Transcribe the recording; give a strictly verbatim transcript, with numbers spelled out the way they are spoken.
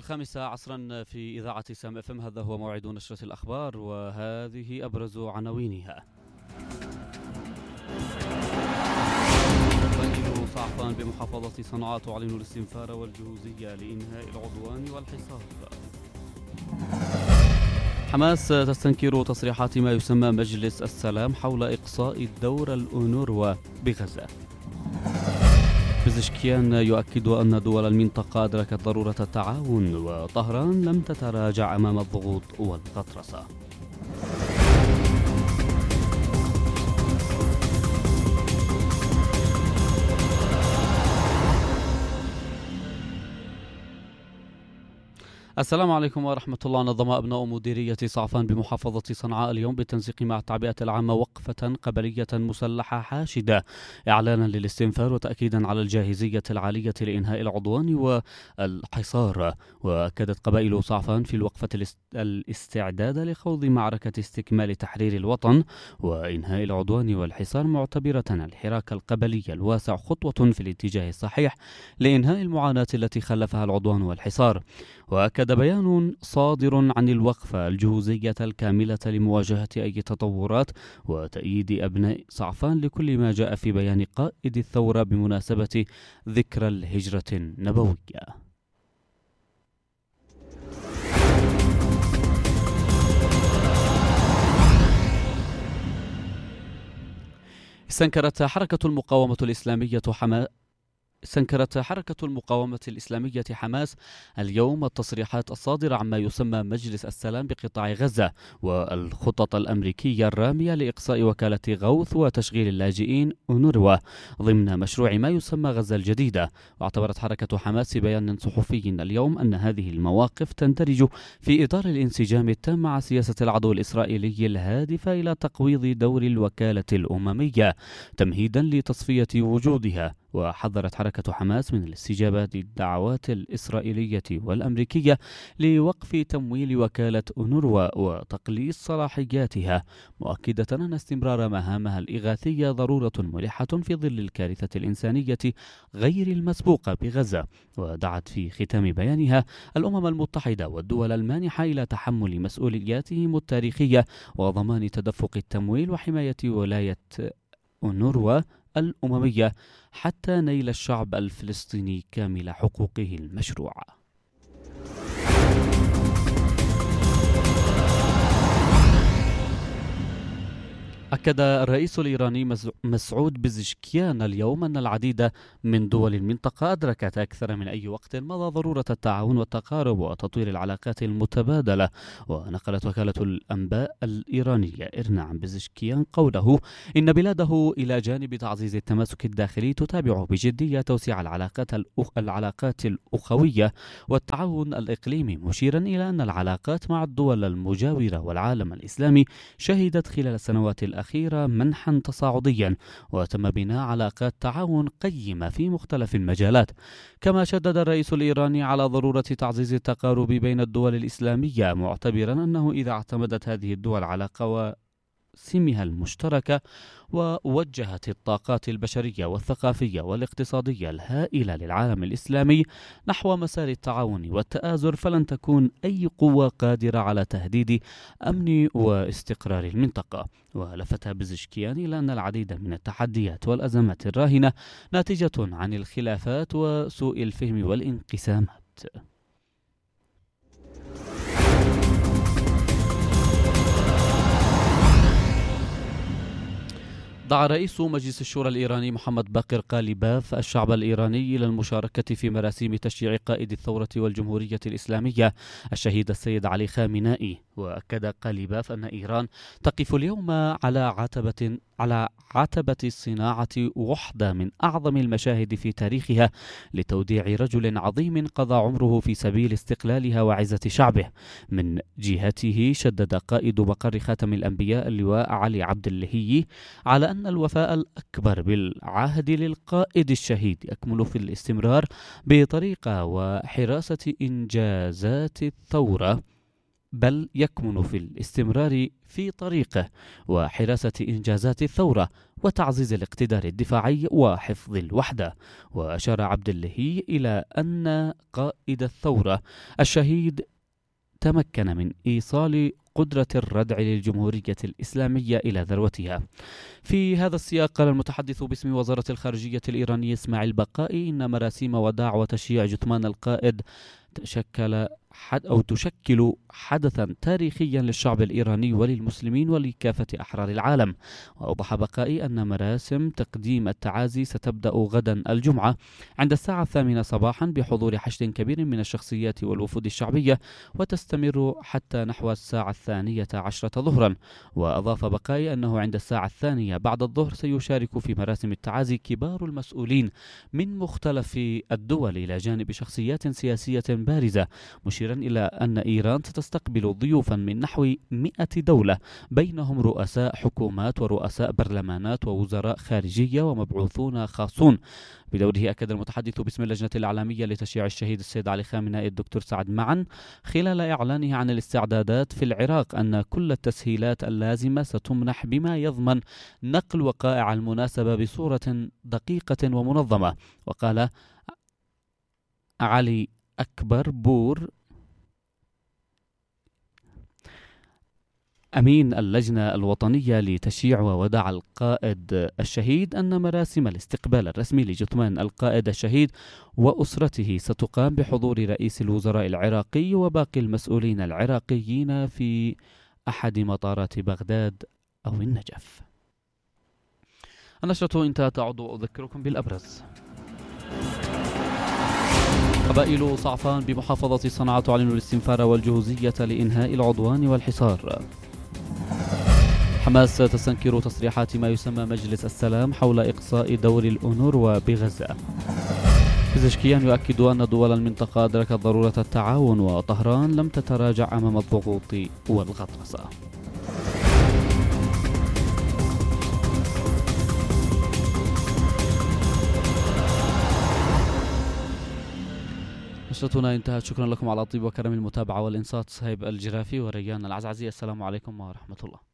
الخامسة عصرا في إذاعة سام اف ام. هذا هو موعد نشرة الأخبار وهذه أبرز عناوينها. قبائل صعفان بمحافظة صنعاء تعلن الاستنفار والجهوزية لإنهاء العدوان والحصار. حماس تستنكر تصريحات ما يسمى مجلس السلام حول إقصاء الدور الأونروا بغزة. بزشكيان يؤكد أن دول المنطقة أدركت ضرورة التعاون، وطهران لم تتراجع أمام الضغوط والغطرسة. السلام عليكم ورحمة الله. نظم أبناء مديرية صعفان بمحافظة صنعاء اليوم بالتنسيق مع التعبئة العامة وقفة قبلية مسلحة حاشدة إعلانا للاستنفار وتأكيدا على الجاهزية العالية لإنهاء العدوان والحصار. وأكدت قبائل صعفان في الوقفة الاستعداد لخوض معركة استكمال تحرير الوطن وإنهاء العدوان والحصار، معتبرة الحراك القبلي الواسع خطوة في الاتجاه الصحيح لإنهاء المعاناة التي خلفها العدوان والحصار. وأكد بيان صادر عن الوقفة الجهوزية الكاملة لمواجهة أي تطورات وتأييد أبناء صعفان لكل ما جاء في بيان قائد الثورة بمناسبة ذكرى الهجرة النبوية. استنكرت حركة المقاومة الإسلامية حماس استنكرت حركة المقاومة الإسلامية حماس اليوم التصريحات الصادرة عما يسمى مجلس السلام بقطاع غزة والخطط الأمريكية الرامية لإقصاء وكالة غوث وتشغيل اللاجئين أونروا ضمن مشروع ما يسمى غزة الجديدة. واعتبرت حركة حماس في بيان صحفي اليوم أن هذه المواقف تندرج في إطار الانسجام التام مع سياسة العدو الإسرائيلي الهادفة إلى تقويض دور الوكالة الأممية تمهيدا لتصفية وجودها. وحذرت حركة حماس من الاستجابة للدعوات الإسرائيلية والأمريكية لوقف تمويل وكالة أونروا وتقليص صلاحياتها، مؤكدة أن استمرار مهامها الإغاثية ضرورة ملحة في ظل الكارثة الإنسانية غير المسبوقة بغزة. ودعت في ختام بيانها الأمم المتحدة والدول المانحة إلى تحمل مسؤولياتهم التاريخية وضمان تدفق التمويل وحماية ولاية أونروا الأممية حتى نيل الشعب الفلسطيني كامل حقوقه المشروعة. أكد الرئيس الإيراني مسعود بزشكيان اليوم أن العديد من دول المنطقة أدركت أكثر من أي وقت مضى ضرورة التعاون والتقارب وتطوير العلاقات المتبادلة. ونقلت وكالة الأنباء الإيرانية إرنا عن بزشكيان قوله إن بلاده إلى جانب تعزيز التماسك الداخلي تتابع بجدية توسيع العلاقات الأخ... العلاقات الأخوية والتعاون الإقليمي، مشيرا إلى أن العلاقات مع الدول المجاورة والعالم الإسلامي شهدت خلال السنوات الأخيرة منحا تصاعديا وتم بناء علاقات تعاون قيمة في مختلف المجالات. كما شدد الرئيس الإيراني على ضرورة تعزيز التقارب بين الدول الإسلامية، معتبرا أنه إذا اعتمدت هذه الدول على قواسمها المشتركة ووجهت الطاقات البشرية والثقافية والاقتصادية الهائلة للعالم الإسلامي نحو مسار التعاون والتآزر، فلن تكون أي قوة قادرة على تهديد أمن واستقرار المنطقة. ولفت بزشكيان إلى أن العديد من التحديات والأزمات الراهنة ناتجة عن الخلافات وسوء الفهم والانقسامات. دعا رئيس مجلس الشورى الإيراني محمد باقر قاليباف الشعب الإيراني إلى المشاركة في مراسيم تشجيع قائد الثورة والجمهورية الإسلامية الشهيد السيد علي خامنائي. وأكد قاليباف أن إيران تقف اليوم على عتبة على عتبة صناعة واحدة من أعظم المشاهد في تاريخها لتوديع رجل عظيم قضى عمره في سبيل استقلالها وعزة شعبه. من جهته شدد قائد مقر خاتم الأنبياء اللواء علي عبد اللهي على أن الوفاء الأكبر بالعهد للقائد الشهيد يكمن في الاستمرار بطريقة وحراسة إنجازات الثورة بل يكمن في الاستمرار في طريقه وحراسة إنجازات الثورة وتعزيز الاقتدار الدفاعي وحفظ الوحدة. وأشار عبد اللهي إلى أن قائد الثورة الشهيد تمكن من إيصال قدرة الردع للجمهورية الإسلامية إلى ذروتها. في هذا السياق قال المتحدث باسم وزارة الخارجية الإيرانية إسماعيل بقائي إن مراسيم وداع وتشييع جثمان القائد تشكل حد أو تشكل حدثا تاريخيا للشعب الإيراني وللمسلمين ولكافة أحرار العالم. وأوضح بقائي أن مراسم تقديم التعازي ستبدأ غدا الجمعة عند الساعة الثامنة صباحا بحضور حشد كبير من الشخصيات والوفود الشعبية وتستمر حتى نحو الساعة الثانية عشرة ظهرا. وأضاف بقائي أنه عند الساعة الثانية بعد الظهر سيشارك في مراسم التعازي كبار المسؤولين من مختلف الدول إلى جانب شخصيات سياسية بارزة، مشيرا إلى أن إيران ستستقبل ضيوفا من نحو مئة دولة بينهم رؤساء حكومات ورؤساء برلمانات ووزراء خارجية ومبعوثون خاصون. بدوره أكد المتحدث باسم اللجنة الإعلامية لتشييع الشهيد السيد علي خامنئي الدكتور سعد معن خلال إعلانه عن الاستعدادات في العراق أن كل التسهيلات اللازمة ستمنح بما يضمن نقل وقائع المناسبة بصورة دقيقة ومنظمة. وقال علي أكبر بور أمين اللجنة الوطنية لتشييع ووداع القائد الشهيد أن مراسم الاستقبال الرسمي لجثمان القائد الشهيد وأسرته ستقام بحضور رئيس الوزراء العراقي وباقي المسؤولين العراقيين في أحد مطارات بغداد أو النجف. النشرة انتهت. أعود وأذكركم بالأبرز. قبائل صعفان بمحافظة صنعاء تعلن الاستنفار والجهوزية لإنهاء العدوان والحصار. حماس تستنكر تصريحات ما يسمى مجلس السلام حول إقصاء دور الأونروا بغزة. بزشكيان يؤكد أن دول المنطقة أدركت ضرورة التعاون وطهران لم تتراجع أمام الضغوط والغطرسة. نشرتنا انتهت. شكرا لكم على طيب وكرم المتابعة والإنصات. صهيب الجرافي وريان العزعزي. السلام عليكم ورحمة الله.